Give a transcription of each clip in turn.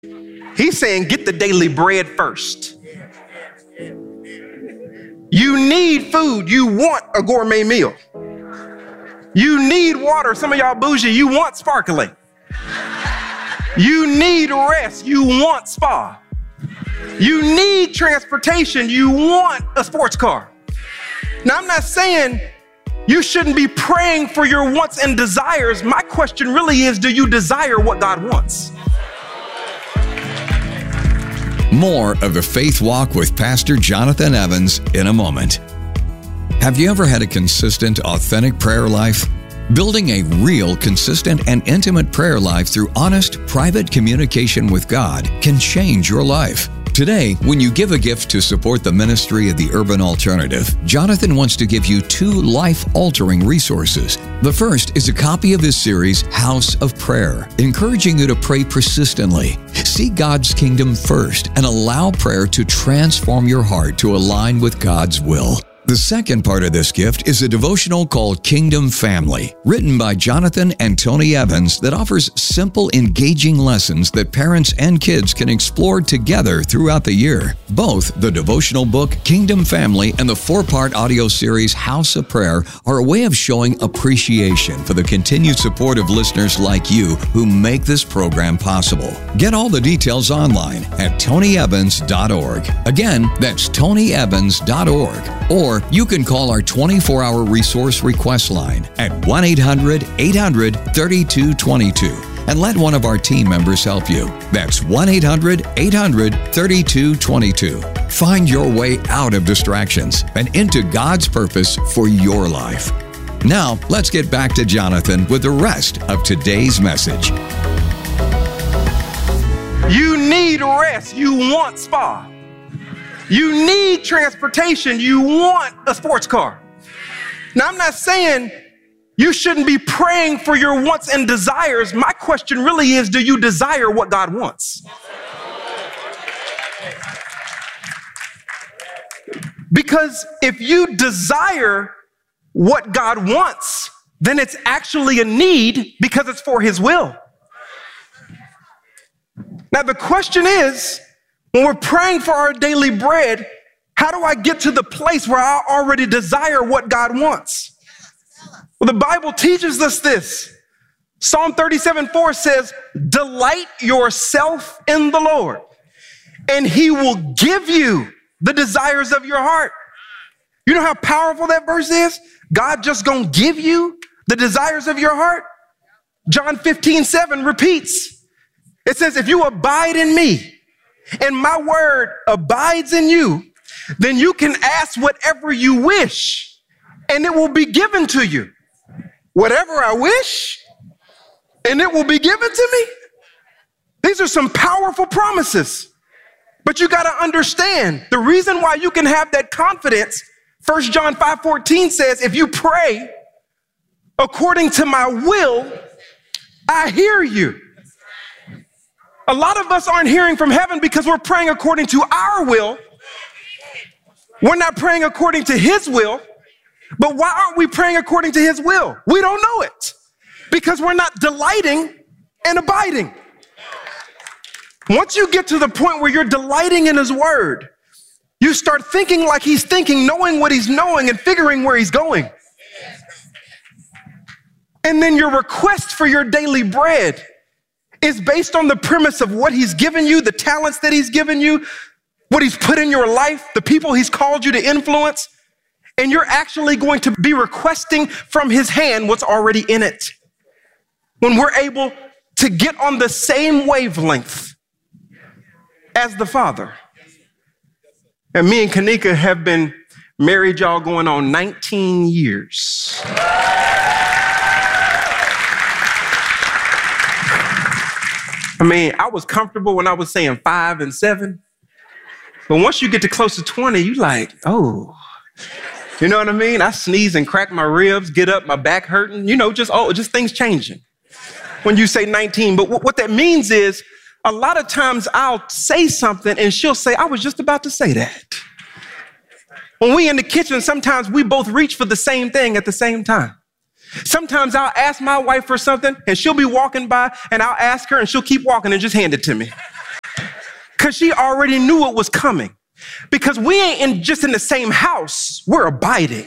He's saying, get the daily bread first. You need food. You want a gourmet meal. You need water. Some of y'all bougie. You want sparkling. You need rest. You want spa. You need transportation. You want a sports car. Now, I'm not saying you shouldn't be praying for your wants and desires. My question really is, do you desire what God wants? More of the Faith Walk with Pastor Jonathan Evans in a moment. Have you ever had a consistent, authentic prayer life? Building a real, consistent, and intimate prayer life through honest, private communication with God can change your life. Today, when you give a gift to support the ministry of the Urban Alternative, Jonathan wants to give you 2 life-altering resources. The first is a copy of his series, House of Prayer, encouraging you to pray persistently. See God's kingdom first and allow prayer to transform your heart to align with God's will. The second part of this gift is a devotional called Kingdom Family, written by Jonathan and Tony Evans, that offers simple, engaging lessons that parents and kids can explore together throughout the year. Both the devotional book, Kingdom Family, and the 4-part audio series, House of Prayer, are a way of showing appreciation for the continued support of listeners like you who make this program possible. Get all the details online at tonyevans.org. Again, that's tonyevans.org. Or you can call our 24-hour resource request line at 1-800-800-3222 and let one of our team members help you. That's 1-800-800-3222. Find your way out of distractions and into God's purpose for your life. Now, let's get back to Jonathan with the rest of today's message. You need rest. You want spa. You need transportation. You want a sports car. Now, I'm not saying you shouldn't be praying for your wants and desires. My question really is, do you desire what God wants? Because if you desire what God wants, then it's actually a need because it's for His will. Now, the question is, when we're praying for our daily bread, how do I get to the place where I already desire what God wants? Well, the Bible teaches us this. Psalm 37:4 says, delight yourself in the Lord, and He will give you the desires of your heart. You know how powerful that verse is? God just gonna give you the desires of your heart? John 15:7 repeats. It says, if you abide in me, and my word abides in you, then you can ask whatever you wish, and it will be given to you. Whatever I wish, and it will be given to me. These are some powerful promises. But you got to understand, the reason why you can have that confidence, 1 John 5:14 says, if you pray according to my will, I hear you. A lot of us aren't hearing from heaven because we're praying according to our will. We're not praying according to His will. But why aren't we praying according to His will? We don't know it because we're not delighting and abiding. Once you get to the point where you're delighting in His word, you start thinking like He's thinking, knowing what He's knowing, and figuring where He's going. And then your request for your daily bread is based on the premise of what He's given you, the talents that He's given you, what He's put in your life, the people He's called you to influence. And you're actually going to be requesting from His hand what's already in it. When we're able to get on the same wavelength as the Father. And me and Kanika have been married, y'all, going on 19 years. I mean, I was comfortable when I was saying 5 and 7. But once you get to close to 20, you like, oh, you know what I mean? I sneeze and crack my ribs, get up, my back hurting, just things changing when you say 19. But what that means is a lot of times I'll say something and she'll say, I was just about to say that. When we in the kitchen, sometimes we both reach for the same thing at the same time. Sometimes I'll ask my wife for something and she'll be walking by and I'll ask her and she'll keep walking and just hand it to me. Because she already knew what was coming. Because we ain't just in the same house, we're abiding.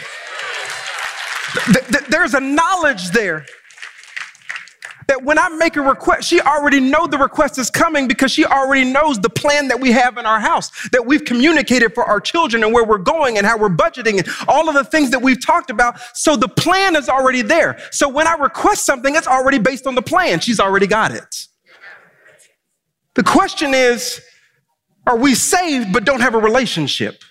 There's a knowledge there that when I make a request, she already knows the request is coming because she already knows the plan that we have in our house, that we've communicated for our children and where we're going and how we're budgeting and all of the things that we've talked about. So the plan is already there. So when I request something, it's already based on the plan. She's already got it. The question is, are we saved but don't have a relationship?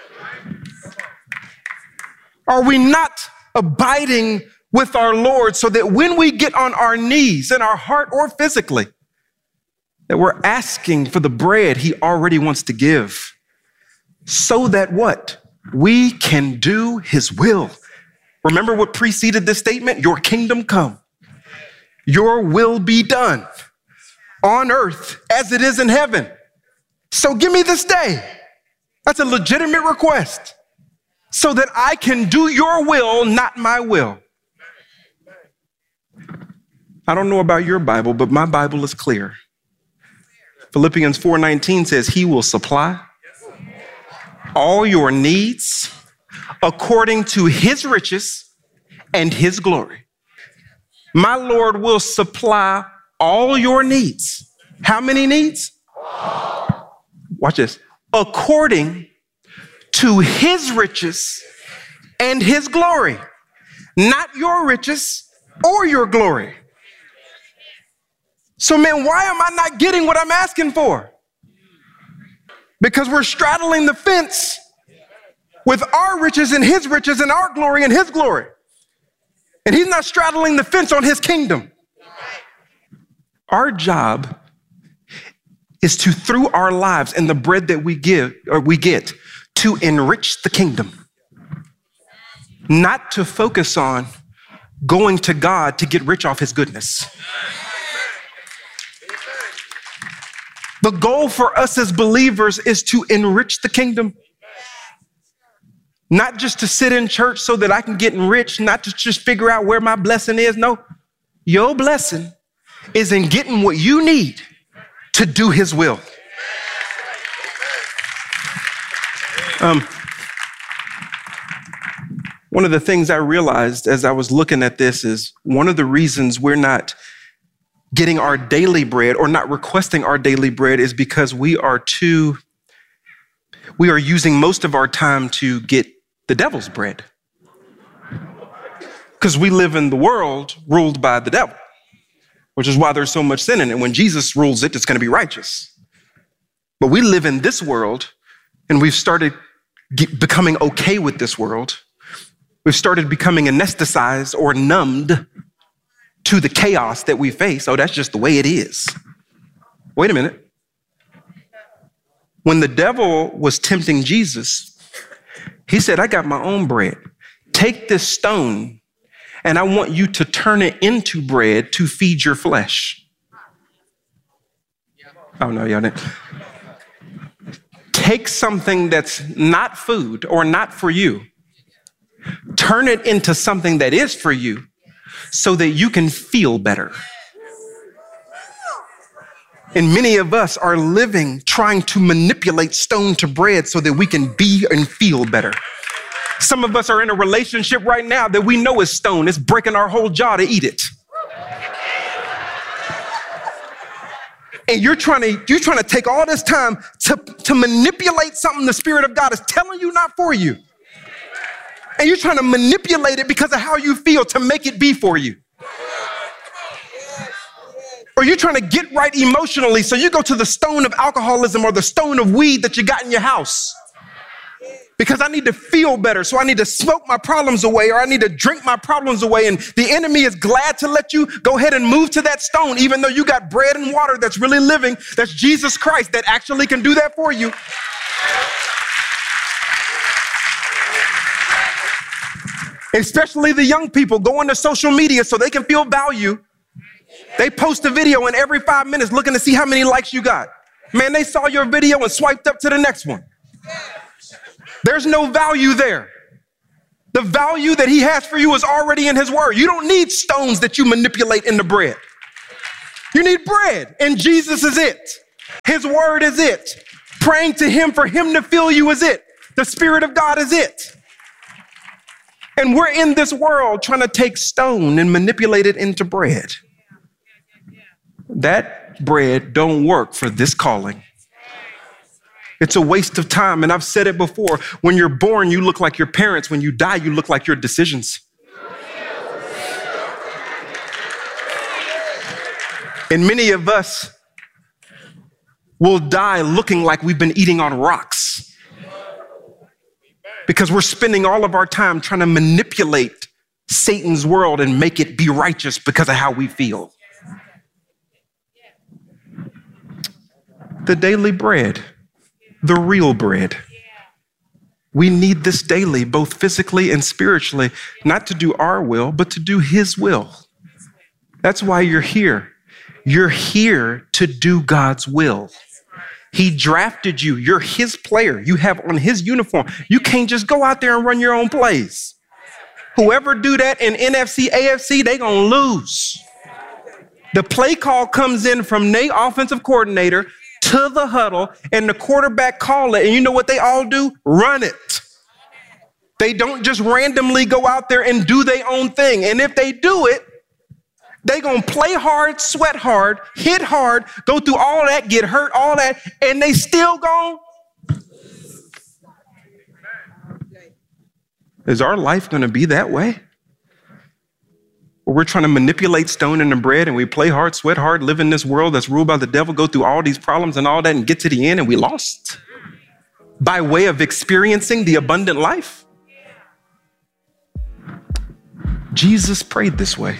Are we not abiding with our Lord so that when we get on our knees in our heart or physically, that we're asking for the bread he already wants to give so that what? We can do his will. Remember what preceded this statement? Your kingdom come. Your will be done on earth as it is in heaven. So give me this day. That's a legitimate request so that I can do your will, not my will. I don't know about your Bible, but my Bible is clear. Philippians 4:19 says he will supply all your needs according to his riches and his glory. My Lord will supply all your needs. How many needs? Watch this. According to his riches and his glory, not your riches or your glory. So man, why am I not getting what I'm asking for? Because we're straddling the fence with our riches and his riches and our glory and his glory. And he's not straddling the fence on his kingdom. Our job is to, through our lives and the bread that we get, to enrich the kingdom. Not to focus on going to God to get rich off his goodness. The goal for us as believers is to enrich the kingdom. Not just to sit in church so that I can get enriched, not to just figure out where my blessing is. No, your blessing is in getting what you need to do his will. One of the things I realized as I was looking at this is one of the reasons we're not getting our daily bread or not requesting our daily bread is because we are using most of our time to get the devil's bread. Because we live in the world ruled by the devil, which is why there's so much sin in it. When Jesus rules it, it's going to be righteous. But we live in this world and we've started becoming okay with this world. We've started becoming anesthetized or numbed to the chaos that we face. Oh, that's just the way it is. Wait a minute. When the devil was tempting Jesus, he said, I got my own bread. Take this stone and I want you to turn it into bread to feed your flesh. Oh, no, y'all didn't. Take something that's not food or not for you. Turn it into something that is for you so that you can feel better. And many of us are living trying to manipulate stone to bread so that we can be and feel better. Some of us are in a relationship right now that we know is stone. It's breaking our whole jaw to eat it. And you're trying to take all this time to manipulate something the Spirit of God is telling you not for you. And you're trying to manipulate it because of how you feel to make it be for you. Or you're trying to get right emotionally, so you go to the stone of alcoholism or the stone of weed that you got in your house. Because I need to feel better, so I need to smoke my problems away, or I need to drink my problems away. And the enemy is glad to let you go ahead and move to that stone, even though you got bread and water that's really living, that's Jesus Christ, that actually can do that for you. Especially the young people going to social media so they can feel value. They post a video and every 5 minutes looking to see how many likes you got. Man, they saw your video and swiped up to the next one. There's no value there. The value that he has for you is already in his word. You don't need stones that you manipulate into bread. You need bread, and Jesus is it. His word is it. Praying to him for him to fill you is it. The Spirit of God is it. And we're in this world trying to take stone and manipulate it into bread. That bread don't work for this calling. It's a waste of time. And I've said it before. When you're born, you look like your parents. When you die, you look like your decisions. And many of us will die looking like we've been eating on rocks because we're spending all of our time trying to manipulate Satan's world and make it be righteous because of how we feel. The daily bread, the real bread. We need this daily, both physically and spiritually, not to do our will, but to do his will. That's why you're here. You're here to do God's will. He drafted you. You're his player. You have on his uniform. You can't just go out there and run your own plays. Whoever do that in NFC, AFC, they gonna lose. The play call comes in from the offensive coordinator to the huddle, and the quarterback call it. And you know what they all do? Run it. They don't just randomly go out there and do their own thing. And if they do it, they gonna play hard, sweat hard, hit hard, go through all that, get hurt, all that, and they still gone. Is our life gonna be that way? Where we're trying to manipulate stone into bread and we play hard, sweat hard, live in this world that's ruled by the devil, go through all these problems and all that and get to the end and we lost by way of experiencing the abundant life? Jesus prayed this way.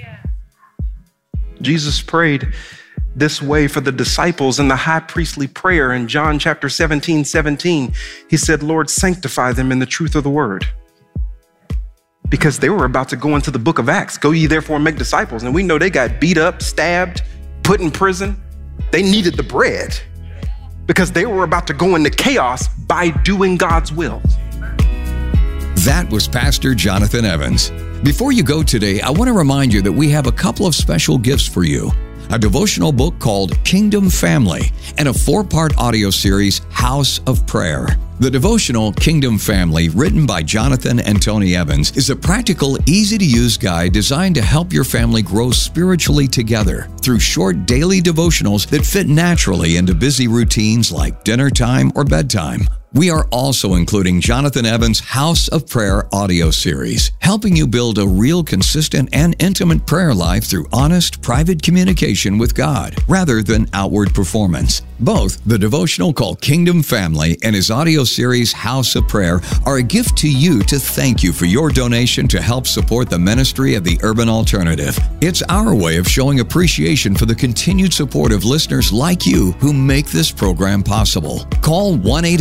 Jesus prayed this way for the disciples in the high priestly prayer in John chapter 17:17. He said, Lord, sanctify them in the truth of the word. Because they were about to go into the book of Acts. Go ye therefore and make disciples. And we know they got beat up, stabbed, put in prison. They needed the bread because they were about to go into chaos by doing God's will. That was Pastor Jonathan Evans. Before you go today, I want to remind you that we have a couple of special gifts for you. A devotional book called Kingdom Family and a 4-part audio series, House of Prayer. The devotional Kingdom Family, written by Jonathan and Tony Evans, is a practical, easy-to-use guide designed to help your family grow spiritually together through short daily devotionals that fit naturally into busy routines like dinner time or bedtime. We are also including Jonathan Evans' House of Prayer audio series, helping you build a real, consistent, and intimate prayer life through honest, private communication with God, rather than outward performance. Both the devotional called Kingdom Family and his audio series, House of Prayer, are a gift to you to thank you for your donation to help support the ministry of the Urban Alternative. It's our way of showing appreciation for the continued support of listeners like you who make this program possible. Call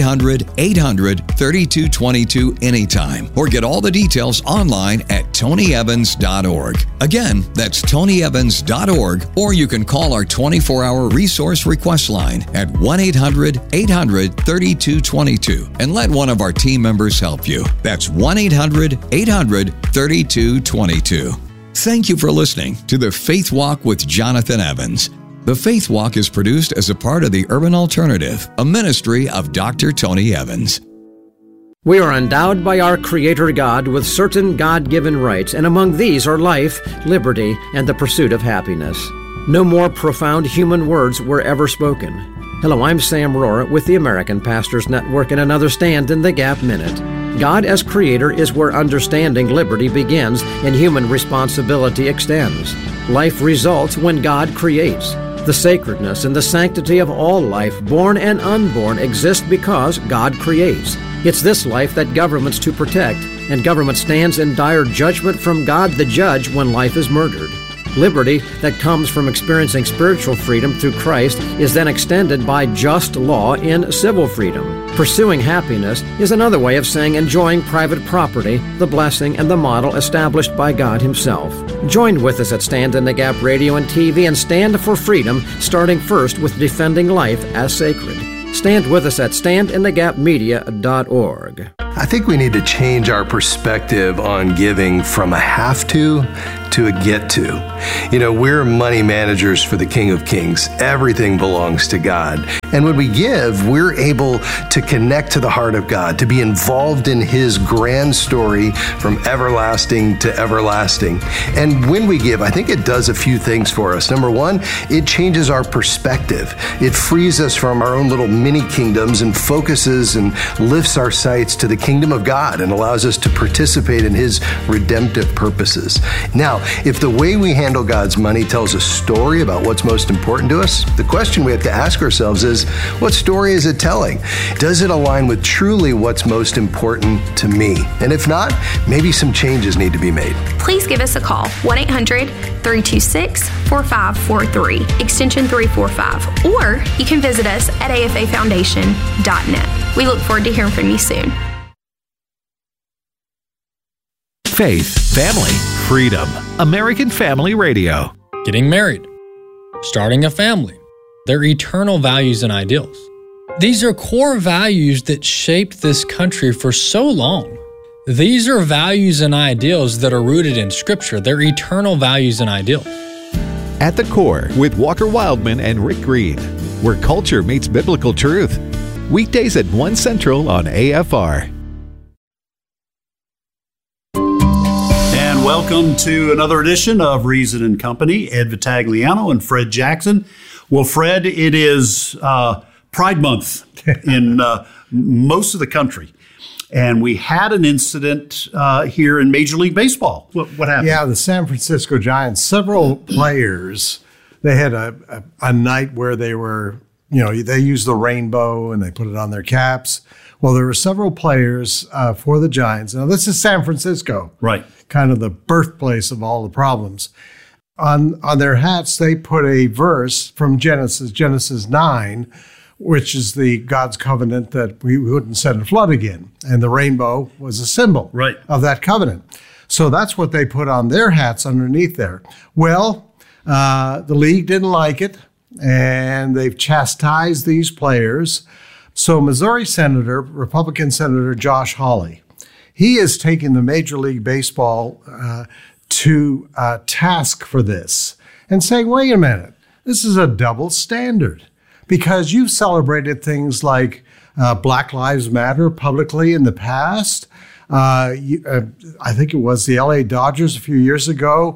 1-800-800-3222 anytime or get all the details online at tonyevans.org. Again, that's tonyevans.org, or you can call our 24-hour resource request line at 1-800-800-3222 and let one of our team members help you. That's 1-800-800-3222. Thank you for listening to the Faith Walk with Jonathan Evans. The Faith Walk is produced as a part of the Urban Alternative, a ministry of Dr. Tony Evans. We are endowed by our Creator God with certain God-given rights, and among these are life, liberty, and the pursuit of happiness. No more profound human words were ever spoken. Hello, I'm Sam Rohrer with the American Pastors Network and another Stand in the Gap Minute. God as Creator is where understanding liberty begins and human responsibility extends. Life results when God creates. The sacredness and the sanctity of all life, born and unborn, exist because God creates. It's this life that government's to protect, and government stands in dire judgment from God the judge when life is murdered. Liberty that comes from experiencing spiritual freedom through Christ is then extended by just law in civil freedom. Pursuing happiness is another way of saying enjoying private property, the blessing and the model established by God Himself. Join with us at Stand in the Gap Radio and TV and stand for freedom, starting first with defending life as sacred. Stand with us at standinthegapmedia.org. I think we need to change our perspective on giving from a have to to a get to. You know, we're money managers for the King of Kings. Everything belongs to God. And when we give, we're able to connect to the heart of God, to be involved in His grand story from everlasting to everlasting. And when we give, I think it does a few things for us. Number one, it changes our perspective. It frees us from our own little mini kingdoms and focuses and lifts our sights to the kingdom of God and allows us to participate in His redemptive purposes. Now, if the way we handle God's money tells a story about what's most important to us, the question we have to ask ourselves is, what story is it telling? Does it align with truly what's most important to me? And if not, maybe some changes need to be made. Please give us a call, 1-800-326-4543, extension 345, or you can visit us at afafoundation.net. We look forward to hearing from you soon. Faith, family, freedom. American Family Radio. Getting married, starting a family, their eternal values and ideals. These are core values that shaped this country for so long. These are values and ideals that are rooted in Scripture. They're eternal values and ideals. At the Core with Walker Wildman and Rick Green, where culture meets biblical truth. Weekdays at 1 Central on AFR. And welcome to another edition of Reason and Company. Ed Vitagliano and Fred Jackson. Well, Fred, it is Pride Month in most of the country. And we had an incident here in Major League Baseball. What happened? Yeah, the San Francisco Giants, several players, they had a night where they were, they used the rainbow and they put it on their caps. Well, there were several players for the Giants. Now, this is San Francisco. Right. Kind of the birthplace of all the problems. On their hats, they put a verse from Genesis 9, which is the God's covenant that we wouldn't send a flood again. And the rainbow was a symbol of that covenant. So that's what they put on their hats underneath there. Well, the league didn't like it, and they've chastised these players. So Missouri Republican Senator Josh Hawley, he is taking the Major League Baseball to task for this and saying, wait a minute, this is a double standard because you've celebrated things like Black Lives Matter publicly in the past. I think it was the LA Dodgers a few years ago.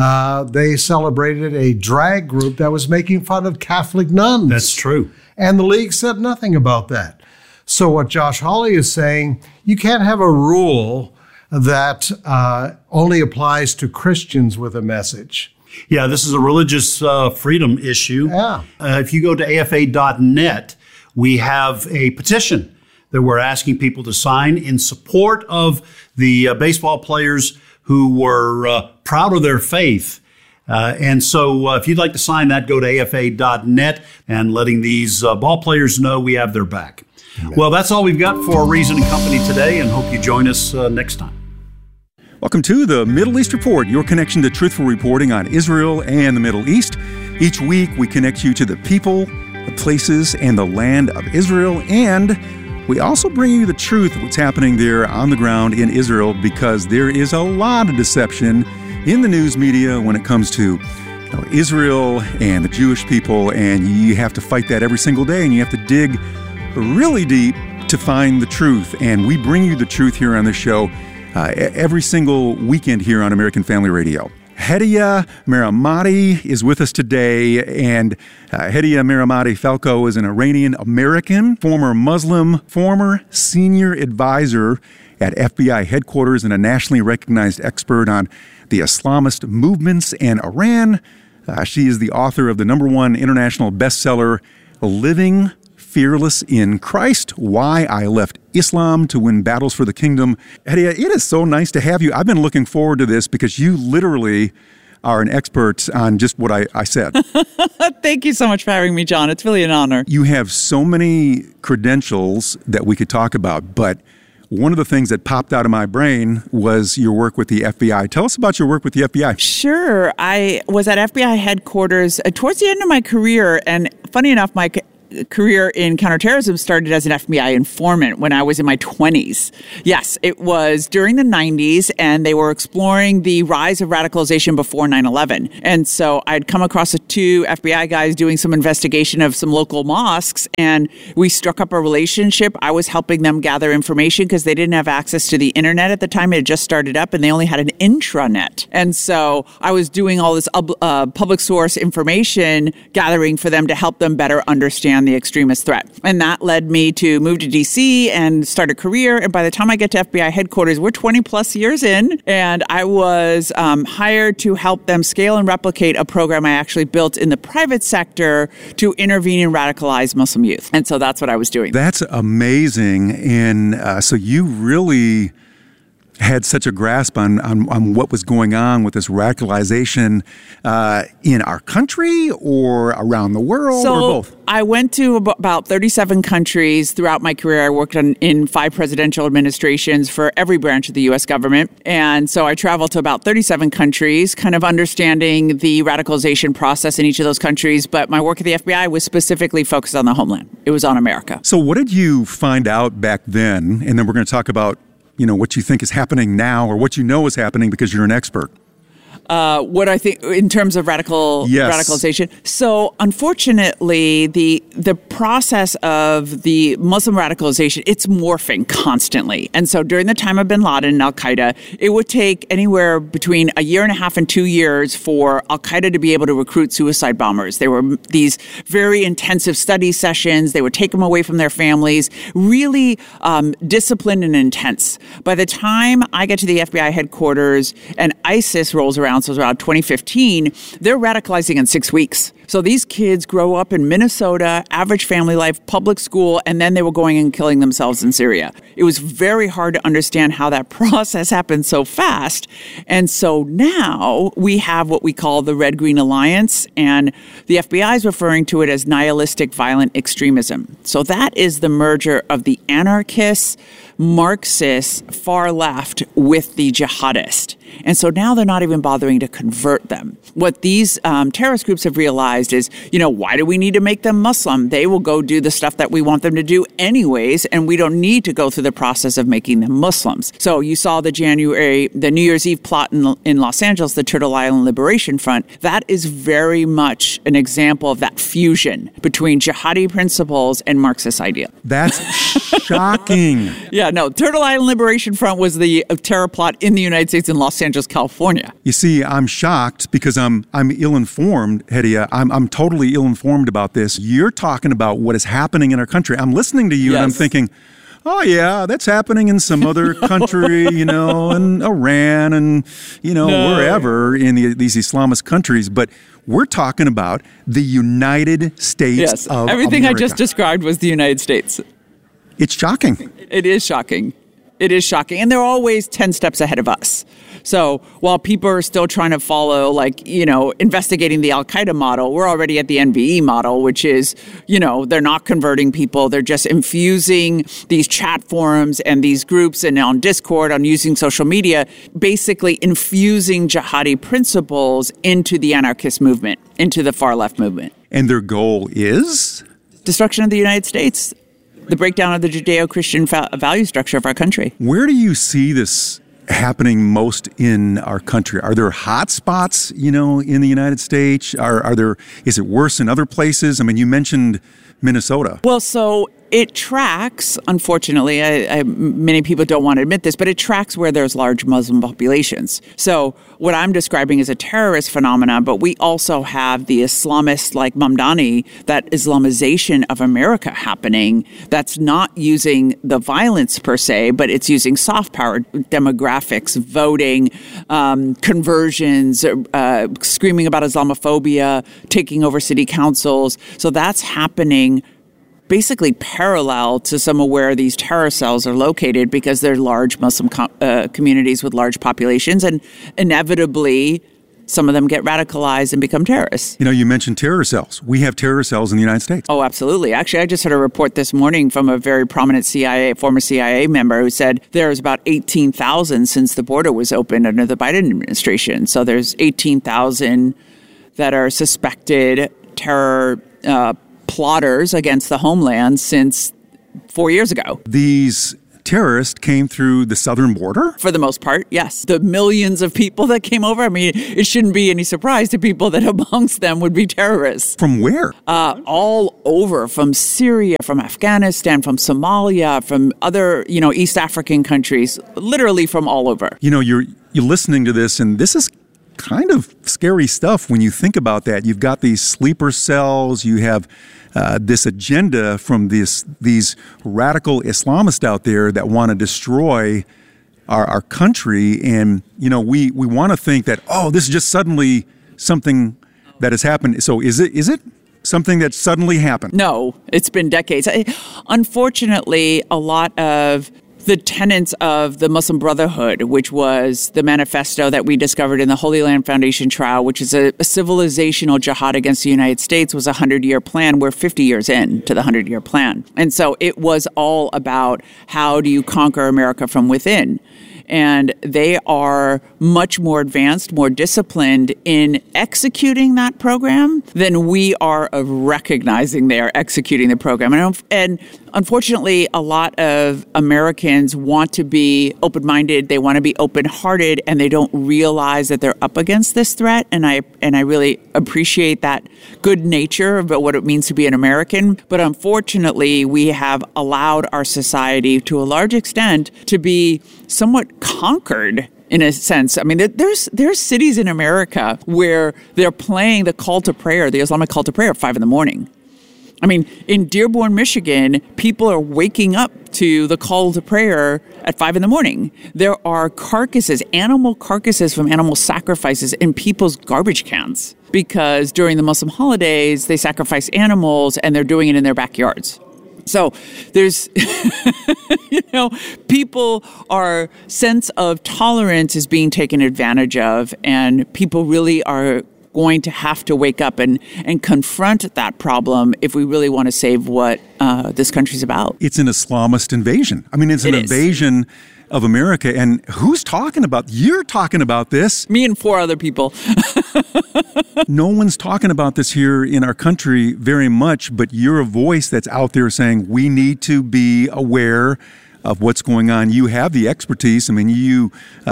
They celebrated a drag group that was making fun of Catholic nuns. That's true. And the league said nothing about that. So what Josh Hawley is saying, you can't have a rule that only applies to Christians with a message. Yeah, this is a religious freedom issue. Yeah. If you go to afa.net, we have a petition that we're asking people to sign in support of the baseball players who were proud of their faith. And so if you'd like to sign that, go to afa.net and letting these ball players know we have their back. Amen. Well, that's all we've got for Reason and Company today, and hope you join us next time. Welcome to the Middle East Report, your connection to truthful reporting on Israel and the Middle East. Each week, we connect you to the people, the places, and the land of Israel, and we also bring you the truth of what's happening there on the ground in Israel, because there is a lot of deception in the news media when it comes to Israel and the Jewish people, and you have to fight that every single day, and you have to dig really deep to find the truth. And we bring you the truth here on this show every single weekend here on American Family Radio. Hediya Meramati is with us today, and Hediya Meramati Falco is an Iranian-American, former Muslim, former senior advisor at FBI headquarters, and a nationally recognized expert on the Islamist movements and Iran. She is the author of the #1 international bestseller, Living Fearless in Christ, Why I Left Islam to Win Battles for the Kingdom. Hediya, it is so nice to have you. I've been looking forward to this because you literally are an expert on just what I said. Thank you so much for having me, John. It's really an honor. You have so many credentials that we could talk about, but one of the things that popped out of my brain was your work with the FBI. Tell us about your work with the FBI. Sure. I was at FBI headquarters towards the end of my career, and funny enough, my career in counterterrorism started as an FBI informant when I was in my 20s. Yes, it was during the 90s, and they were exploring the rise of radicalization before 9/11. And so I'd come across two FBI guys doing some investigation of some local mosques, and we struck up a relationship. I was helping them gather information because they didn't have access to the internet at the time. It had just started up, and they only had an intranet. And so I was doing all this public source information gathering for them to help them better understand the extremist threat. And that led me to move to DC and start a career. And by the time I get to FBI headquarters, we're 20 plus years in. And I was hired to help them scale and replicate a program I actually built in the private sector to intervene in radicalized Muslim youth. And so that's what I was doing. That's amazing. And so you really had such a grasp on what was going on with this radicalization in our country or around the world, or both? I went to about 37 countries throughout my career. I worked in 5 presidential administrations for every branch of the U.S. government. And so I traveled to about 37 countries, kind of understanding the radicalization process in each of those countries. But my work at the FBI was specifically focused on the homeland. It was on America. So what did you find out back then? And then we're going to talk about what you think is happening now, or what you know is happening because you're an expert. What I think in terms of radicalization. So unfortunately, the process of the Muslim radicalization, it's morphing constantly. And so during the time of bin Laden and Al-Qaeda, it would take anywhere between a year and a half and 2 years for Al-Qaeda to be able to recruit suicide bombers. There were these very intensive study sessions. They would take them away from their families, really disciplined and intense. By the time I get to the FBI headquarters and ISIS rolls around, so it was around 2015, they're radicalizing in 6 weeks. So these kids grow up in Minnesota, average family life, public school, and then they were going and killing themselves in Syria. It was very hard to understand how that process happened so fast. And so now we have what we call the Red-Green Alliance, and the FBI is referring to it as nihilistic violent extremism. So that is the merger of the anarchists, Marxists, far left with the jihadist. And so now they're not even bothering to convert them. What these terrorist groups have realized is, why do we need to make them Muslim? They will go do the stuff that we want them to do anyways, and we don't need to go through the process of making them Muslims. So you saw the New Year's Eve plot in Los Angeles, the Turtle Island Liberation Front. That is very much an example of that fusion between jihadi principles and Marxist idea. That's shocking. Yeah, no, Turtle Island Liberation Front was the terror plot in the United States in Los Angeles, California. You see, I'm shocked because I'm ill-informed, Hedia. I'm totally ill-informed about this. You're talking about what is happening in our country. I'm listening to you and I'm thinking, oh yeah, that's happening in some other country, in Iran and, wherever in these Islamist countries. But we're talking about the United States of everything America. I just described was the United States. It's shocking. It is shocking. It is shocking. And they're always 10 steps ahead of us. So while people are still trying to follow, investigating the Al-Qaeda model, we're already at the NVE model, which is, they're not converting people. They're just infusing these chat forums and these groups and on Discord, on using social media, basically infusing jihadi principles into the anarchist movement, into the far left movement. And their goal is? Destruction of the United States. The breakdown of the Judeo-Christian value structure of our country. Where do you see this happening most in our country? Are there hot spots, in the United States? Is it worse in other places? I mean, you mentioned Minnesota. Well, so it tracks, unfortunately, many people don't want to admit this, but it tracks where there's large Muslim populations. So what I'm describing is a terrorist phenomenon, but we also have the Islamists like Mamdani, that Islamization of America happening that's not using the violence per se, but it's using soft power, demographics, voting, conversions, screaming about Islamophobia, taking over city councils. So that's happening basically parallel to some of where these terror cells are located because they're large Muslim communities with large populations, and inevitably some of them get radicalized and become terrorists. You mentioned terror cells. We have terror cells in the United States. Oh, absolutely. Actually, I just heard a report this morning from a very prominent former CIA member who said there's about 18,000 since the border was opened under the Biden administration. So there's 18,000 that are suspected terror plotters against the homeland since 4 years ago. These terrorists came through the southern border? For the most part, yes. The millions of people that came over, I mean, it shouldn't be any surprise to people that amongst them would be terrorists. From where? All over, from Syria, from Afghanistan, from Somalia, from other, East African countries, literally from all over. You're listening to this, and this is kind of scary stuff when you think about that. You've got these sleeper cells, you have this agenda from these radical Islamists out there that want to destroy our country. And, we want to think that, this is just suddenly something that has happened. So is it something that suddenly happened? No, it's been decades. Unfortunately, a lot of the tenets of the Muslim Brotherhood, which was the manifesto that we discovered in the Holy Land Foundation trial, which is a civilizational jihad against the United States, was a 100-year plan. We're 50 years into the 100-year plan. And so it was all about how do you conquer America from within. And they are much more advanced, more disciplined in executing that program than we are of recognizing they are executing the program. And unfortunately, a lot of Americans want to be open-minded, they want to be open-hearted, and they don't realize that they're up against this threat. And I really appreciate that good nature about what it means to be an American. But unfortunately, we have allowed our society to a large extent to be somewhat conquered in a sense. I mean, there's cities in America where they're playing the call to prayer, the Islamic call to prayer at 5 a.m. I mean, in Dearborn, Michigan, people are waking up to the call to prayer at 5 a.m. There are animal carcasses from animal sacrifices in people's garbage cans because during the Muslim holidays, they sacrifice animals and they're doing it in their backyards. So there's, our sense of tolerance is being taken advantage of, and people really are going to have to wake up and confront that problem if we really want to save what this country's about. It's an Islamist invasion. I mean, it's an invasion of America. And who's talking about? You're talking about this. Me and 4 other people. No one's talking about this here in our country very much, but you're a voice that's out there saying we need to be aware of what's going on. You have the expertise. I mean, you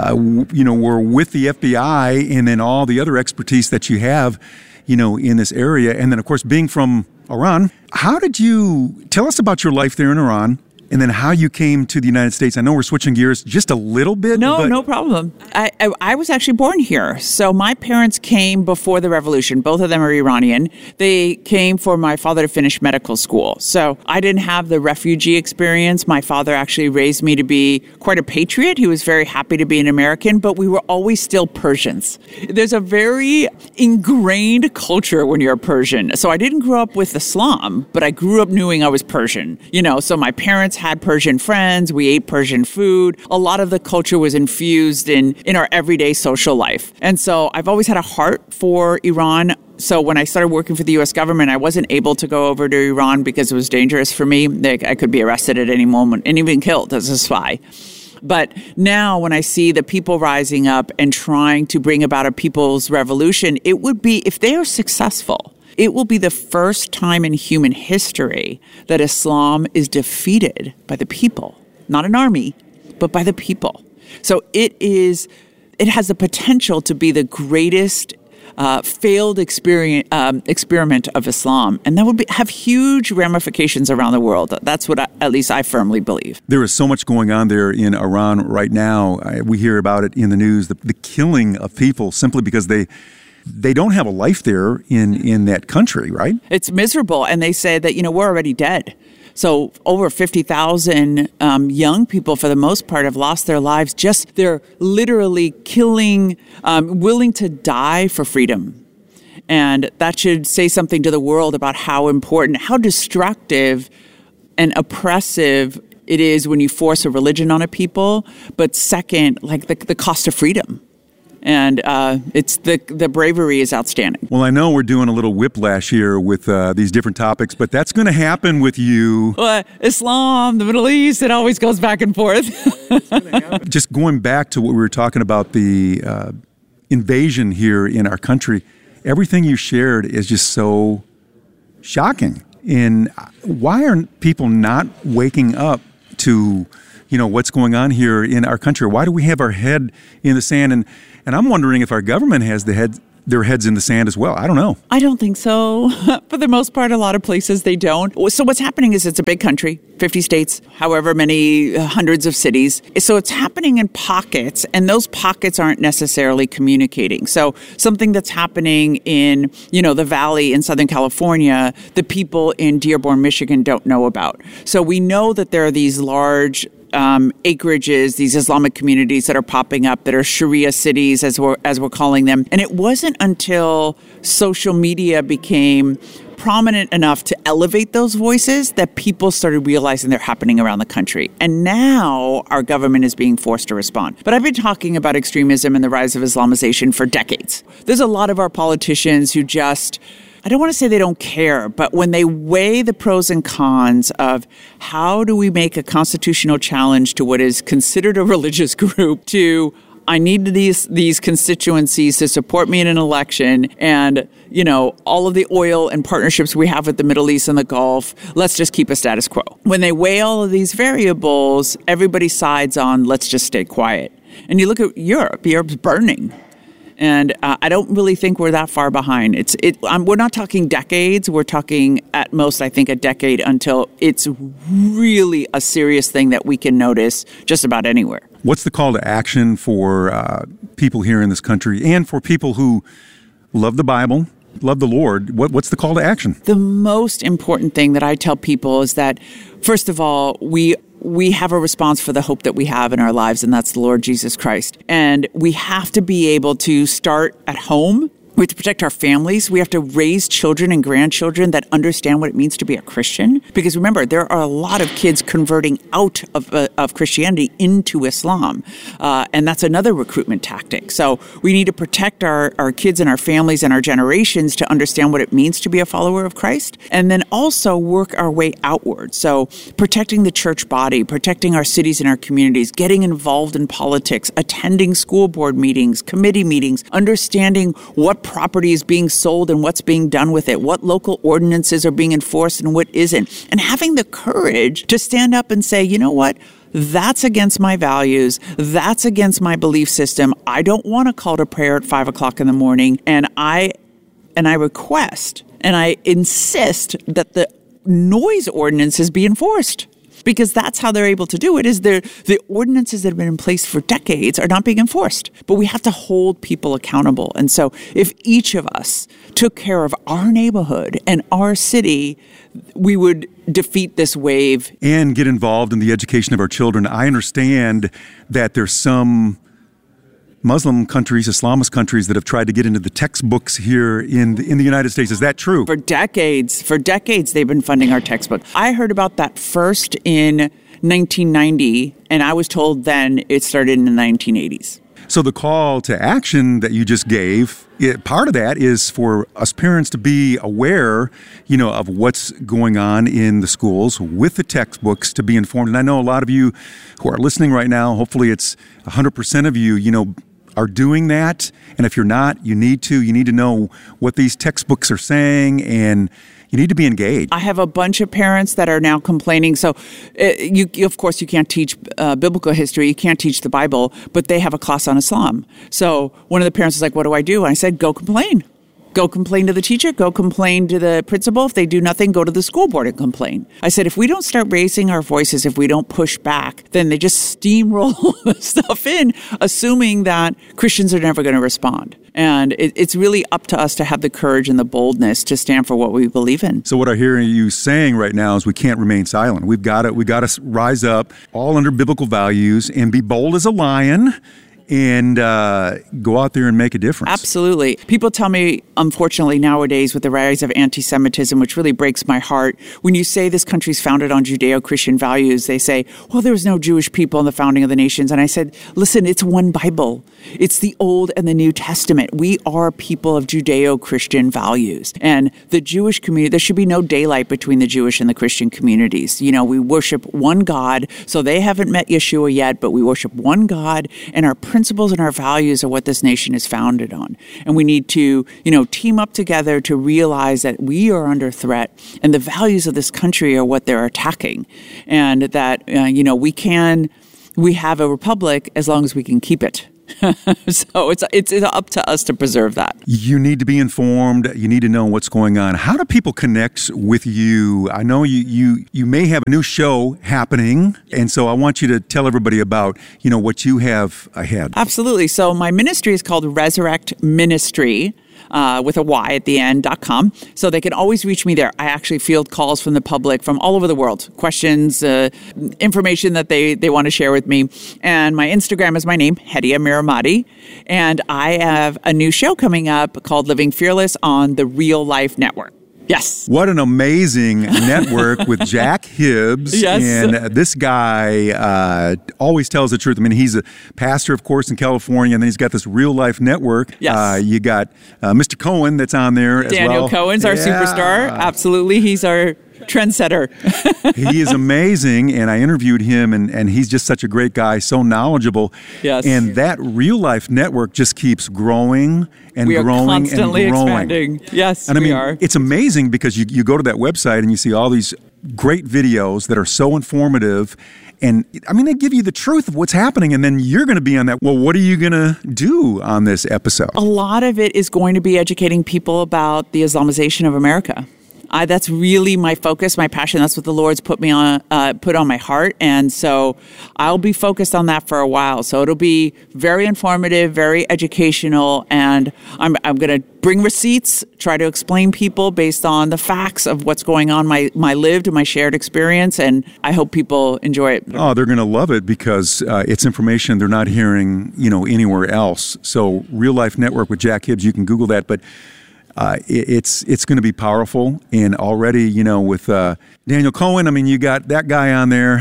were with the FBI, and then all the other expertise that you have, in this area. And then, of course, being from Iran, how did you tell us about your life there in Iran? And then how you came to the United States. I know we're switching gears just a little bit. No problem. I was actually born here. So my parents came before the revolution. Both of them are Iranian. They came for my father to finish medical school. So I didn't have the refugee experience. My father actually raised me to be quite a patriot. He was very happy to be an American, but we were always still Persians. There's a very ingrained culture when you're Persian. So I didn't grow up with Islam, but I grew up knowing I was Persian. So my parents had Persian friends. We ate Persian food. A lot of the culture was infused in our everyday social life. And so I've always had a heart for Iran. So when I started working for the U.S. government, I wasn't able to go over to Iran because it was dangerous for me. I could be arrested at any moment and even killed as a spy. But now when I see the people rising up and trying to bring about a people's revolution, it would be, if they are successful, it will be the first time in human history that Islam is defeated by the people, not an army, but by the people. So it has the potential to be the greatest failed experiment of Islam, and that would have huge ramifications around the world. That's what at least I firmly believe. There is so much going on there in Iran right now. We hear about it in the news, the killing of people simply because they don't have a life there in that country, right? It's miserable. And they say that, we're already dead. So over 50,000 young people, for the most part, have lost their lives. They're literally killing, willing to die for freedom. And that should say something to the world about how important, how destructive and oppressive it is when you force a religion on a people. But second, like the cost of freedom. And it's the bravery is outstanding. Well, I know we're doing a little whiplash here with these different topics, but that's going to happen with you. Islam, the Middle East, it always goes back and forth. Just going back to what we were talking about, the invasion here in our country, everything you shared is just so shocking. And why are people not waking up to, what's going on here in our country? Why do we have our head in the sand? And I'm wondering if our government has their heads in the sand as well. I don't know. I don't think so. For the most part, a lot of places they don't. So what's happening is it's a big country, 50 states, however many hundreds of cities. So it's happening in pockets, and those pockets aren't necessarily communicating. So something that's happening in, the Valley in Southern California, the people in Dearborn, Michigan don't know about. So we know that there are these large acreages, these Islamic communities that are popping up that are Sharia cities, as we're calling them. And it wasn't until social media became prominent enough to elevate those voices that people started realizing they're happening around the country. And now our government is being forced to respond. But I've been talking about extremism and the rise of Islamization for decades. There's a lot of our politicians who I don't want to say they don't care, but when they weigh the pros and cons of how do we make a constitutional challenge to what is considered a religious group to I need these constituencies to support me in an election and, all of the oil and partnerships we have with the Middle East and the Gulf, let's just keep a status quo. When they weigh all of these variables, everybody sides on let's just stay quiet. And you look at Europe. Europe's burning. And I don't really think we're that far behind. We're not talking decades. We're talking at most, I think, a decade until it's really a serious thing that we can notice just about anywhere. What's the call to action for people here in this country and for people who love the Bible, love the Lord? What's the call to action? The most important thing that I tell people is that, first of all, we have a response for the hope that we have in our lives, and that's the Lord Jesus Christ. And we have to be able to start at home. We have to protect our families. We have to raise children and grandchildren that understand what it means to be a Christian. Because remember, there are a lot of kids converting out of Christianity into Islam. And that's another recruitment tactic. So we need to protect our kids and our families and our generations to understand what it means to be a follower of Christ. And then also work our way outward. So protecting the church body, protecting our cities and our communities, getting involved in politics, attending school board meetings, committee meetings, understanding what property is being sold and what's being done with it, what local ordinances are being enforced and what isn't, and having the courage to stand up and say, you know what, that's against my values, that's against my belief system. I don't want a call to prayer at 5 o'clock in the morning, and I request and I insist that the noise ordinances be enforced. Because that's how they're able to do it, is the ordinances that have been in place for decades are not being enforced. But we have to hold people accountable. And so if each of us took care of our neighborhood and our city, we would defeat this wave. And get involved in the education of our children. I understand that there's some Muslim countries, Islamist countries that have tried to get into the textbooks here in the United States. Is that true? For decades, they've been funding our textbook. I heard about that first in 1990, and I was told then it started in the 1980s. So the call to action that you just gave, part of that is for us parents to be aware, of what's going on in the schools with the textbooks, to be informed. And I know a lot of you who are listening right now, hopefully it's 100% of you, are doing that. And if you're not, you need to know what these textbooks are saying, and you need to be engaged. I have a bunch of parents that are now complaining. So, of course, you can't teach biblical history. You can't teach the Bible, but they have a class on Islam. So one of the parents was like, what do I do? And I said, go complain. Go complain to the teacher, go complain to the principal. If they do nothing, go to the school board and complain. I said, if we don't start raising our voices, if we don't push back, then they just steamroll stuff in, assuming that Christians are never going to respond. And it's really up to us to have the courage and the boldness to stand for what we believe in. So what I hear you saying right now is we can't remain silent. We've got to rise up, all under biblical values, and be bold as a lion, and go out there and make a difference. Absolutely. People tell me, unfortunately, nowadays with the rise of anti-Semitism, which really breaks my heart, when you say this country's founded on Judeo-Christian values, they say, well, there was no Jewish people in the founding of the nations. And I said, listen, it's one Bible. It's the Old and the New Testament. We are people of Judeo-Christian values. And the Jewish community, there should be no daylight between the Jewish and the Christian communities. We worship one God. So they haven't met Yeshua yet, but we worship one God, and our principles and our values are what this nation is founded on. And we need to, team up together to realize that we are under threat and the values of this country are what they're attacking. And that, we have a republic as long as we can keep it. So it's up to us to preserve that. You need to be informed. You need to know what's going on. How do people connect with you? I know you may have a new show happening, and so I want you to tell everybody about, what you have ahead. Absolutely. So my ministry is called Resurrect Ministry. With a Y at the end.com. So they can always reach me there. I actually field calls from the public from all over the world, questions, information that they want to share with me. And my Instagram is my name, Hedia Miramati. And I have a new show coming up called Living Fearless on the Real Life Network. Yes. What an amazing network with Jack Hibbs. Yes. And this guy always tells the truth. I mean, he's a pastor, of course, in California, and then he's got this real life network. Yes. You got Mr. Cohen that's on there as well. Daniel Cohen's our superstar. Absolutely. He's our trendsetter. He is amazing, and I interviewed him, and he's just such a great guy, so knowledgeable. Yes. And that real life network just keeps growing and we growing are constantly and growing. Expanding. Yes, and I mean, we are. It's amazing because you go to that website and you see all these great videos that are so informative. And I mean, they give you the truth of what's happening, and then you're going to be on that. Well, what are you going to do on this episode? A lot of it is going to be educating people about the Islamization of America. That's really my focus, my passion. That's what the Lord's put on my heart. And so I'll be focused on that for a while. So it'll be very informative, very educational. And I'm going to bring receipts, try to explain people based on the facts of what's going on, my lived and my shared experience. And I hope people enjoy it. Oh, they're going to love it because it's information they're not hearing, anywhere else. So Real Life Network with Jack Hibbs, you can Google that. But it's going to be powerful, and already, with Daniel Cohen, I mean, you got that guy on there,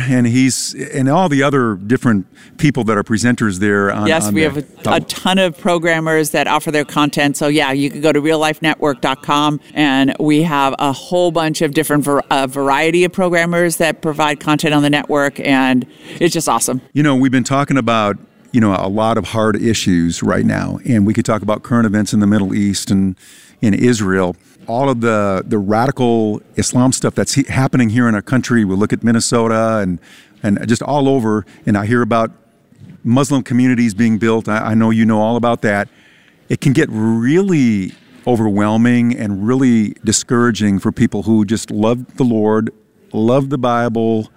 and all the other different people that are presenters there. Yes, we have a ton of programmers that offer their content. So yeah, you can go to reallifenetwork.com, and we have a whole bunch of different variety of programmers that provide content on the network, and it's just awesome. We've been talking about a lot of hard issues right now, and we could talk about current events in the Middle East and in Israel, all of the radical Islam stuff that's happening here in our country. We look at Minnesota and just all over, and I hear about Muslim communities being built. I know you know all about that. It can get really overwhelming and really discouraging for people who just love the Lord, love the Bible,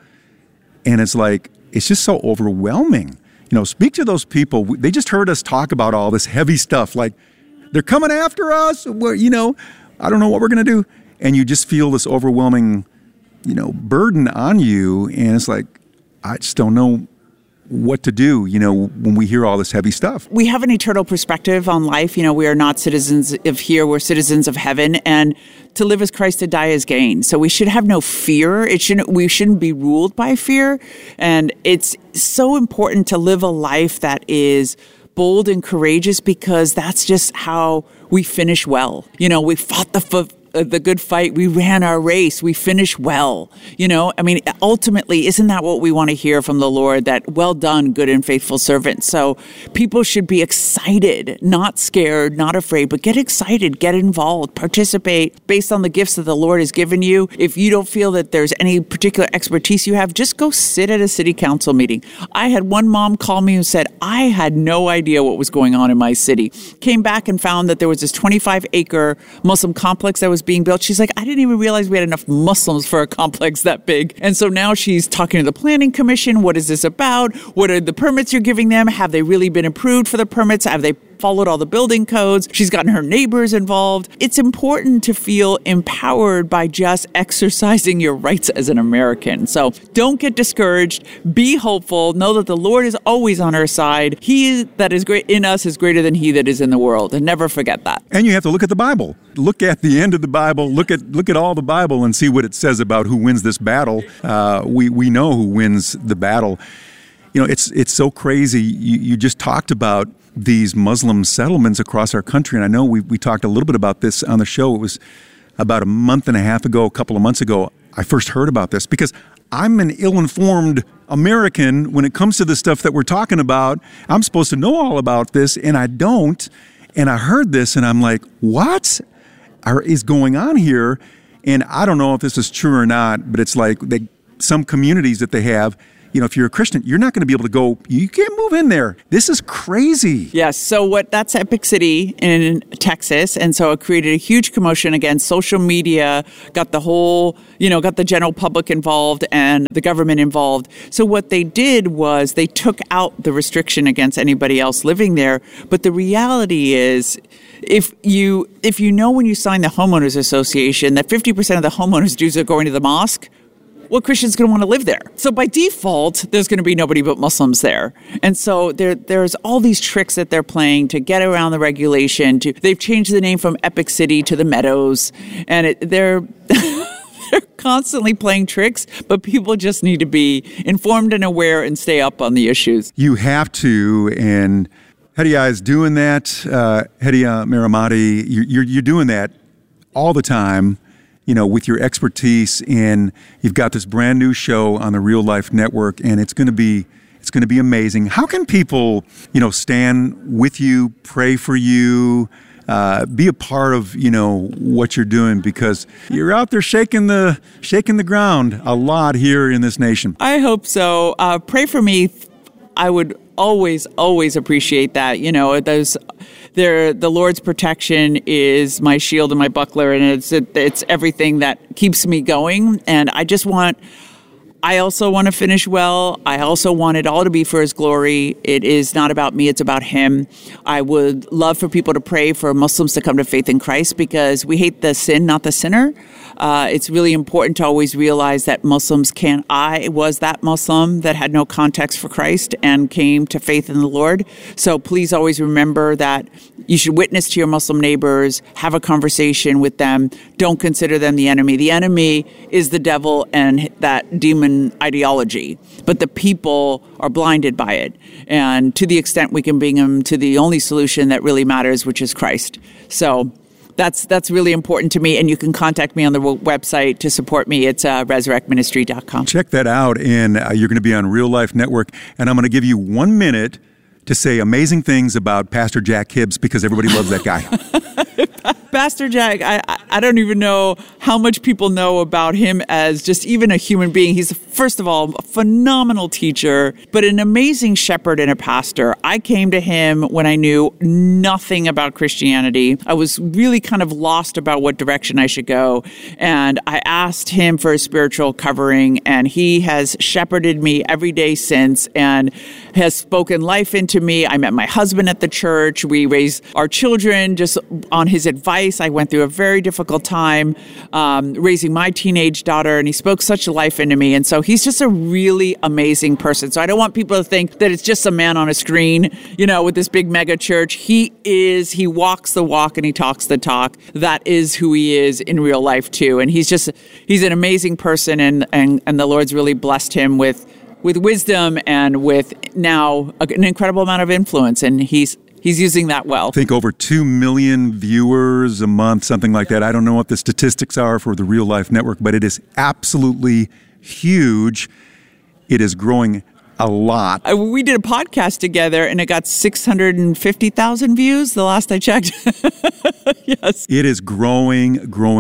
and it's just so overwhelming. Speak to those people. They just heard us talk about all this heavy stuff, like they're coming after us. I don't know what we're going to do. And you just feel this overwhelming, burden on you. And it's like, I just don't know what to do, when we hear all this heavy stuff. We have an eternal perspective on life. We are not citizens of here, we're citizens of heaven. And to live as Christ, to die as gain. So we should have no fear. We shouldn't be ruled by fear. And it's so important to live a life that is bold and courageous, because that's just how we finish well. We fought the good fight. We ran our race. We finished well. Ultimately, isn't that what we want to hear from the Lord? That well done, good and faithful servant. So people should be excited, not scared, not afraid, but get excited, get involved, participate based on the gifts that the Lord has given you. If you don't feel that there's any particular expertise you have, just go sit at a city council meeting. I had one mom call me who said, I had no idea what was going on in my city. Came back and found that there was this 25-acre Muslim complex that was being built. She's like, I didn't even realize we had enough Muslims for a complex that big. And so now she's talking to the planning commission. What is this about? What are the permits you're giving them? Have they really been approved for the permits? Have they followed all the building codes? She's gotten her neighbors involved. It's important to feel empowered by just exercising your rights as an American. So don't get discouraged. Be hopeful. Know that the Lord is always on our side. He that is great in us is greater than he that is in the world. And never forget that. And you have to look at the Bible. Look at the end of the Bible. Look at all the Bible and see what it says about who wins this battle. We know who wins the battle. It's so crazy. You just talked about these Muslim settlements across our country. And I know we talked a little bit about this on the show. It was about a couple of months ago. I first heard about this, because I'm an ill-informed American when it comes to the stuff that we're talking about. I'm supposed to know all about this, and I don't. And I heard this, and I'm like, what is going on here? And I don't know if this is true or not, but it's like some communities that they have, if you're a Christian, you're not going to be able to go, you can't move in there. This is crazy. Yes. So that's Epic City in Texas. And so it created a huge commotion. Again, social media got the whole, got the general public involved and the government involved. So what they did was they took out the restriction against anybody else living there. But the reality is, if you know when you sign the homeowners association that 50% of the homeowners' dues are going to the mosque, what Christian's going to want to live there? So by default, there's going to be nobody but Muslims there. And so there's all these tricks that they're playing to get around the regulation. They've changed the name from Epic City to the Meadows. And they're constantly playing tricks, but people just need to be informed and aware and stay up on the issues. You have to, and Hediah is doing that. Hediah Miramati, you're doing that all the time. With your expertise, and you've got this brand new show on the Real Life Network, and it's going to be amazing. How can people, stand with you, pray for you, be a part of, what you're doing, because you're out there shaking the ground a lot here in this nation. I hope so. Pray for me. I would always appreciate that. The Lord's protection is my shield and my buckler, and it's everything that keeps me going. And I also want to finish well. I also want it all to be for His glory. It is not about me, it's about Him. I would love for people to pray for Muslims to come to faith in Christ, because we hate the sin, not the sinner. It's really important to always realize that I was that Muslim that had no context for Christ and came to faith in the Lord. So please always remember that you should witness to your Muslim neighbors, have a conversation with them. Don't consider them the enemy. The enemy is the devil and that demon ideology, but the people are blinded by it. And to the extent we can bring them to the only solution that really matters, which is Christ. So that's really important to me, and you can contact me on the website to support me. It's resurrectministry.com. Check that out, and you're going to be on Real Life Network, and I'm going to give you 1 minute to say amazing things about Pastor Jack Hibbs, because everybody loves that guy. Pastor Jack, I don't even know how much people know about him as just even a human being. He's, first of all, a phenomenal teacher, but an amazing shepherd and a pastor. I came to him when I knew nothing about Christianity. I was really kind of lost about what direction I should go, and I asked him for a spiritual covering, and he has shepherded me every day since and has spoken life into me. I met my husband at the church. We raised our children just on his advice. I went through a very difficult time raising my teenage daughter, and he spoke such life into me. And so he's just a really amazing person. So I don't want people to think that it's just a man on a screen, with this big mega church. He walks the walk and he talks the talk. That is who he is in real life too. And he's an amazing person, and the Lord's really blessed him with wisdom and with now an incredible amount of influence. And he's using that well. I think over 2 million viewers a month, something like that. I don't know what the statistics are for the Real Life Network, but it is absolutely huge. It is growing a lot. We did a podcast together, and it got 650,000 views the last I checked. Yes. It is growing.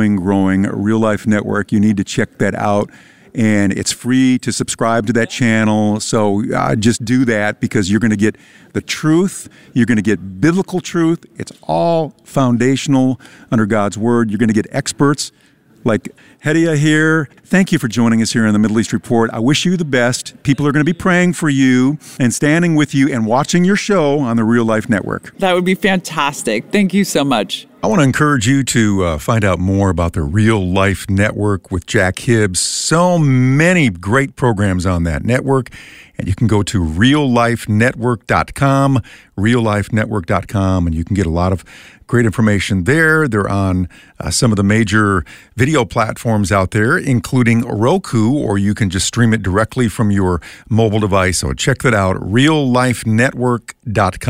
Real Life Network. You need to check that out. And it's free to subscribe to that channel. So just do that, because you're going to get the truth. You're going to get biblical truth. It's all foundational under God's Word. You're going to get experts like Hediah here. Thank you for joining us here on the Middle East Report. I wish you the best. People are going to be praying for you and standing with you and watching your show on the Real Life Network. That would be fantastic. Thank you so much. I want to encourage you to find out more about the Real Life Network with Jack Hibbs. So many great programs on that network. And you can go to reallifenetwork.com, reallifenetwork.com, and you can get a lot of great information there. They're on some of the major video platforms out there, including Roku, or you can just stream it directly from your mobile device. So check that out, reallifenetwork.com.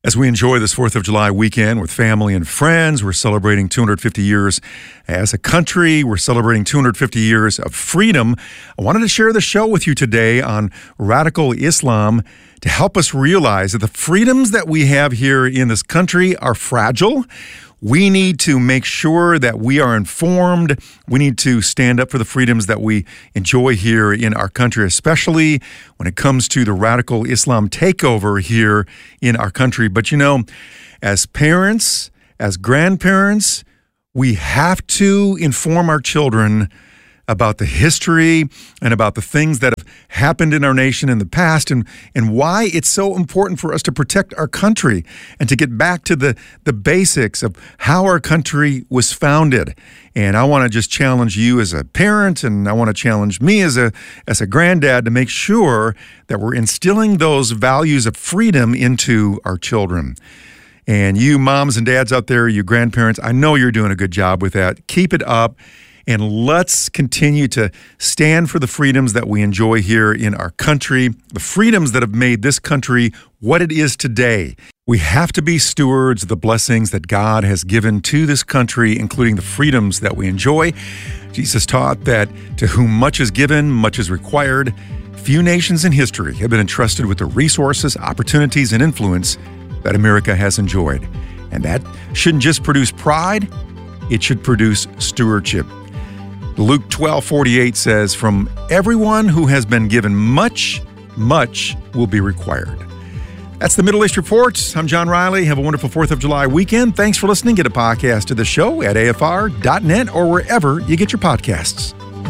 As we enjoy this 4th of July weekend with family and friends, we're celebrating 250 years as a country. We're celebrating 250 years of freedom. I wanted to share the show with you today on radical Islam to help us realize that the freedoms that we have here in this country are fragile. We need to make sure that we are informed. We need to stand up for the freedoms that we enjoy here in our country, especially when it comes to the radical Islam takeover here in our country. But you know, as parents, as grandparents, we have to inform our children about the history and about the things that have happened in our nation in the past and why it's so important for us to protect our country and to get back to the basics of how our country was founded. And I want to just challenge you as a parent, and I want to challenge me as a granddad to make sure that we're instilling those values of freedom into our children. And you moms and dads out there, you grandparents, I know you're doing a good job with that. Keep it up. And let's continue to stand for the freedoms that we enjoy here in our country, the freedoms that have made this country what it is today. We have to be stewards of the blessings that God has given to this country, including the freedoms that we enjoy. Jesus taught that to whom much is given, much is required. Few nations in history have been entrusted with the resources, opportunities, and influence that America has enjoyed. And that shouldn't just produce pride, it should produce stewardship. Luke 12:48 says, "From everyone who has been given much, much will be required." That's the Middle East Report. I'm John Riley. Have a wonderful 4th of July weekend. Thanks for listening. Get a podcast of the show at afr.net or wherever you get your podcasts.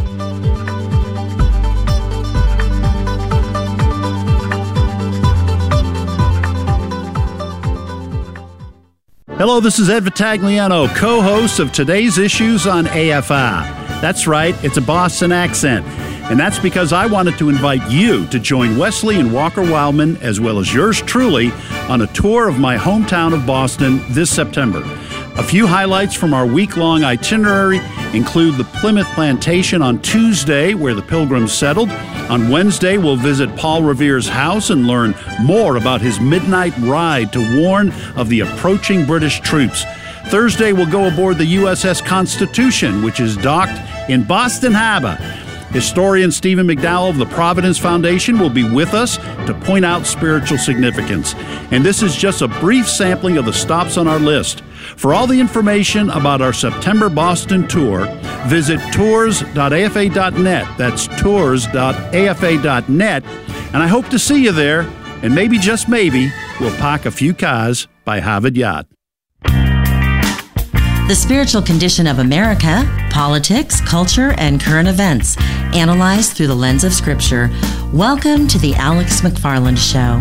Hello, this is Ed Vitagliano, co-host of Today's Issues on AFI. That's right, it's a Boston accent. And that's because I wanted to invite you to join Wesley and Walker Wildman, as well as yours truly, on a tour of my hometown of Boston this September. A few highlights from our week-long itinerary include the Plymouth Plantation on Tuesday, where the Pilgrims settled. On Wednesday, we'll visit Paul Revere's house and learn more about his midnight ride to warn of the approaching British troops. Thursday, we'll go aboard the USS Constitution, which is docked in Boston Harbor. Historian Stephen McDowell of the Providence Foundation will be with us to point out spiritual significance. And this is just a brief sampling of the stops on our list. For all the information about our September Boston tour, visit tours.afa.net. That's tours.afa.net. And I hope to see you there. And maybe, just maybe, we'll park a few cars by Harvard Yard. The spiritual condition of America, politics, culture, and current events, analyzed through the lens of Scripture. Welcome to the Alex McFarland Show.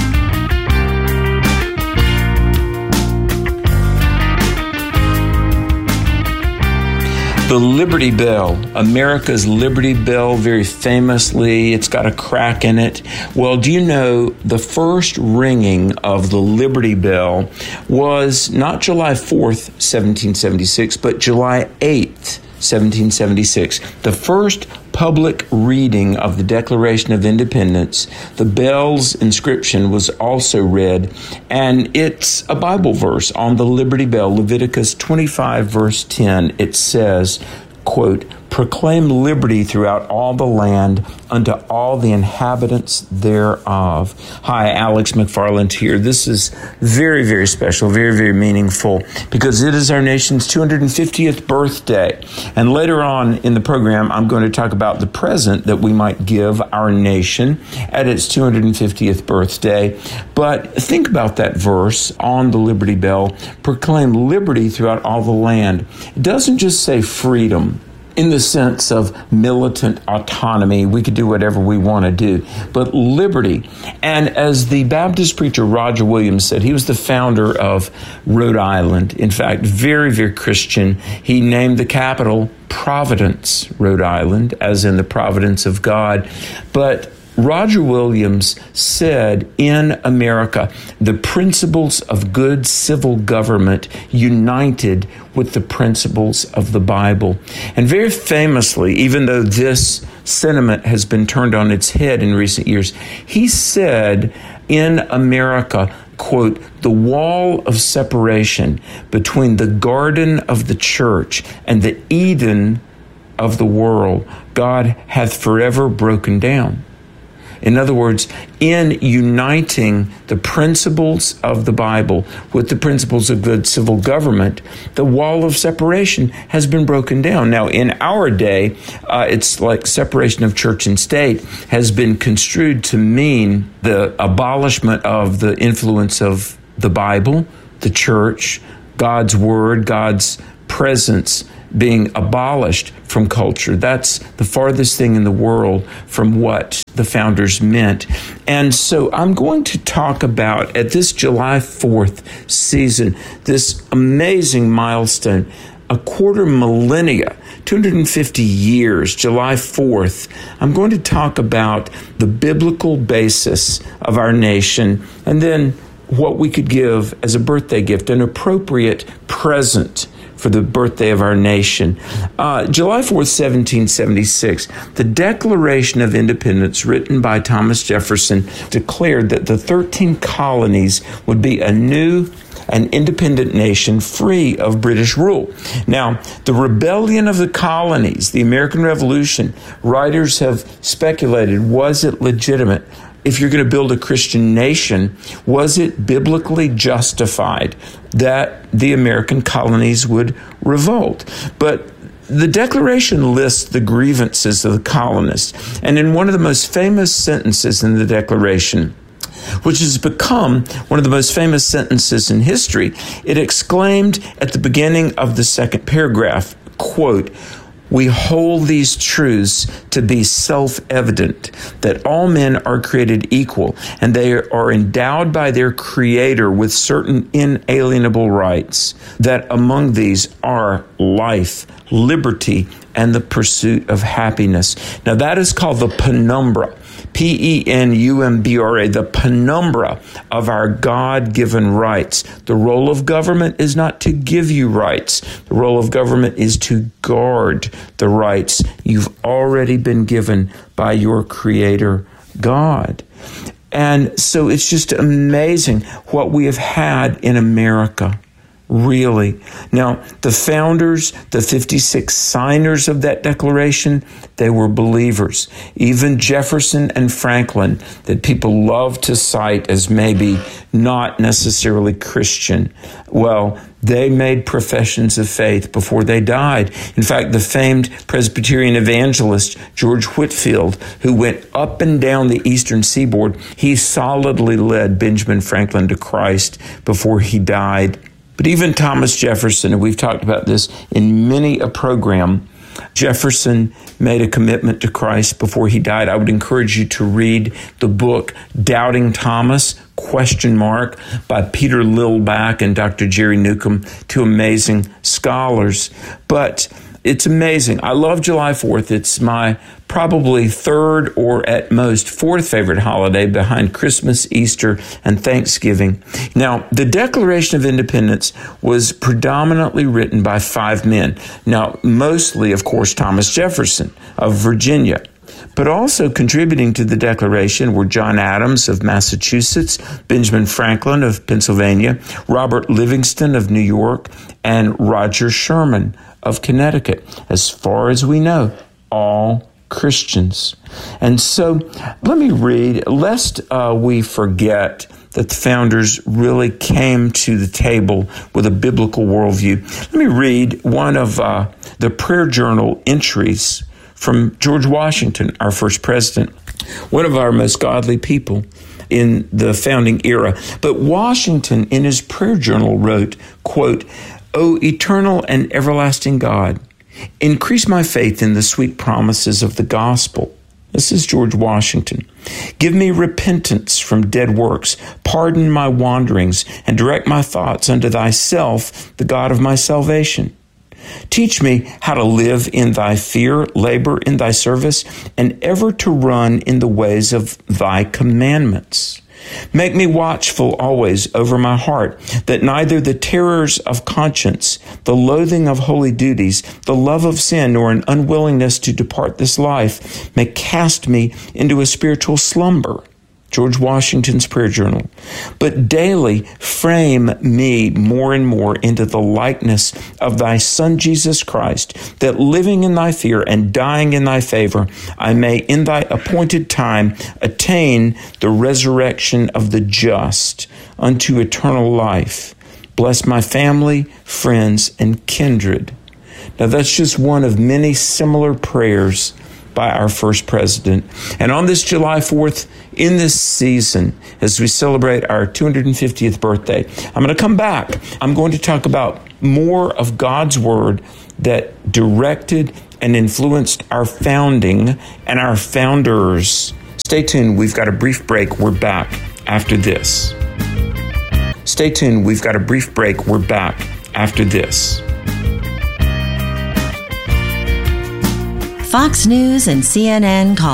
The Liberty Bell, America's Liberty Bell, very famously, it's got a crack in it. Well, do you know the first ringing of the Liberty Bell was not July 4th, 1776, but July 8th, 1776. The first public reading of the Declaration of Independence. The bell's inscription was also read, and it's a Bible verse on the Liberty Bell, Leviticus 25, verse 10. It says, quote, "Proclaim liberty throughout all the land unto all the inhabitants thereof." Hi, Alex McFarland here. This is very, very special, very, very meaningful, because it is our nation's 250th birthday. And later on in the program, I'm going to talk about the present that we might give our nation at its 250th birthday. But think about that verse on the Liberty Bell, proclaim liberty throughout all the land. It doesn't just say freedom in the sense of militant autonomy. We could do whatever we want to do, but liberty. And as the Baptist preacher Roger Williams said, he was the founder of Rhode Island. In fact, very, very Christian. He named the capital Providence, Rhode Island, as in the providence of God. But Roger Williams said, in America, the principles of good civil government united with the principles of the Bible. And very famously, even though this sentiment has been turned on its head in recent years. He said in America, quote, "The wall of separation between the garden of the church and the Eden of the world, God hath forever broken down." In other words, in uniting the principles of the Bible with the principles of good civil government, the wall of separation has been broken down. Now, in our day, it's like separation of church and state has been construed to mean the abolishment of the influence of the Bible, the church, God's word, God's presence being abolished from culture. That's the farthest thing in the world from what the founders meant. And so I'm going to talk about, at this July 4th season, this amazing milestone, a quarter millennia, 250 years, July 4th, I'm going to talk about the biblical basis of our nation, and then what we could give as a birthday gift, an appropriate present for the birthday of our nation. July 4th, 1776, the Declaration of Independence, written by Thomas Jefferson, declared that the 13 colonies would be a new and independent nation free of British rule. Now, the rebellion of the colonies, the American Revolution, writers have speculated, was it legitimate? If you're going to build a Christian nation, was it biblically justified that the American colonies would revolt? But the Declaration lists the grievances of the colonists. And in one of the most famous sentences in the Declaration, which has become one of the most famous sentences in history, it exclaimed at the beginning of the second paragraph, quote, "We hold these truths to be self-evident, that all men are created equal, and they are endowed by their Creator with certain inalienable rights, that among these are life, liberty, and the pursuit of happiness." Now that is called the penumbra. Penumbra, the penumbra of our God-given rights. The role of government is not to give you rights. The role of government is to guard the rights you've already been given by your Creator, God. And so it's just amazing what we have had in America. Really. Now, the founders, the 56 signers of that declaration, they were believers. Even Jefferson and Franklin, that people love to cite as maybe not necessarily Christian, well, they made professions of faith before they died. In fact, the famed Presbyterian evangelist George Whitefield, who went up and down the eastern seaboard, he solidly led Benjamin Franklin to Christ before he died. But even Thomas Jefferson, and we've talked about this in many a program, Jefferson made a commitment to Christ before he died. I would encourage you to read the book Doubting Thomas, ? by Peter Lilback and Dr. Jerry Newcomb, two amazing scholars. But it's amazing. I love July 4th. It's my probably third or at most fourth favorite holiday behind Christmas, Easter, and Thanksgiving. Now, the Declaration of Independence was predominantly written by 5 men. Now, mostly, of course, Thomas Jefferson of Virginia. But also contributing to the Declaration were John Adams of Massachusetts, Benjamin Franklin of Pennsylvania, Robert Livingston of New York, and Roger Sherman of Connecticut. As far as we know, all Christians. And so let me read, lest we forget that the founders really came to the table with a biblical worldview. Let me read one of the prayer journal entries from George Washington, our first president, one of our most godly people in the founding era. But Washington, in his prayer journal, wrote, quote, "O eternal and everlasting God, increase my faith in the sweet promises of the gospel." This is George Washington. "Give me repentance from dead works, pardon my wanderings, and direct my thoughts unto thyself, the God of my salvation. Teach me how to live in thy fear, labor in thy service, and ever to run in the ways of thy commandments. Make me watchful always over my heart, that neither the terrors of conscience, the loathing of holy duties, the love of sin, nor an unwillingness to depart this life may cast me into a spiritual slumber. George Washington's prayer journal. But daily frame me more and more into the likeness of thy Son Jesus Christ, that living in thy fear and dying in thy favor, I may in thy appointed time attain the resurrection of the just unto eternal life. Bless my family, friends, and kindred. Now that's just one of many similar prayers by our first president. And on this July 4th, in this season, as we celebrate our 250th birthday, I'm going to come back. I'm going to talk about more of God's Word that directed and influenced our founding and our founders. Stay tuned. We've got a brief break. We're back after this. Stay tuned. We've got a brief break. We're back after this. Fox News and CNN call